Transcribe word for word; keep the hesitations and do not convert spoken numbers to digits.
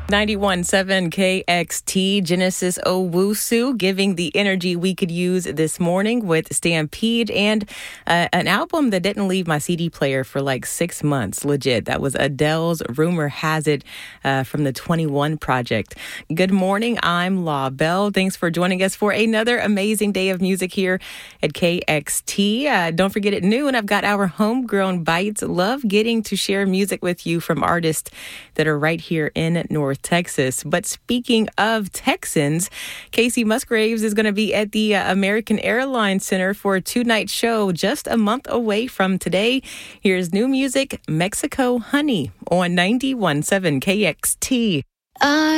ninety-one point seven K X T, Genesis Owusu, giving the energy we could use this morning with Stampede and uh, an album that didn't leave my C D player for like six months. Legit. That was Adele's Rumor Has It uh, from the twenty-one Project. Good morning. I'm La Belle. Thanks for joining us for another amazing day of music here at K X T. Uh, don't forget at noon, I've got our homegrown bites. Love getting to share music with you from artists that are right here in North Texas. But speaking of Texans, Casey Musgraves is going to be at the uh, American Airlines Center for a two-night show just a month away from today. Here's new music, Mexico Honey, on ninety-one point seven K X T. I